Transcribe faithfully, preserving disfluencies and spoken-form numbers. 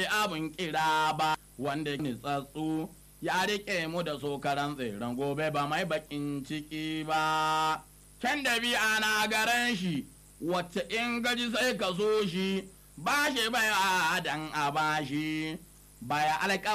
abin kira ba wanda nitsatsu ya rike mu da sokaran tseren gobe ba mai bakin ciki ba. Can da biya na garan shi wacce in gaji sai ka so shi ba shi baya dan a bashi baya alƙa